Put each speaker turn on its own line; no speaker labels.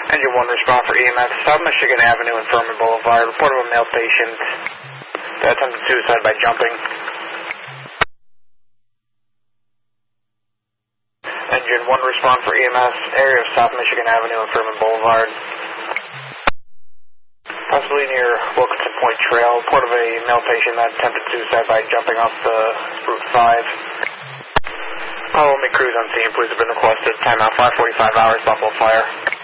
Engine 1, respond for EMS, South Michigan Avenue and Furman Boulevard. Report of a male patient that attempted suicide by jumping. Engine 1, respond for EMS, area of South Michigan Avenue and Furman Boulevard. Possibly near Wilkinson Point Trail. Report of a male patient that attempted suicide by jumping off the Route 5. Follow me, crews on scene. Please have been requested. Timeout 5:45 hours, Buffalo Fire.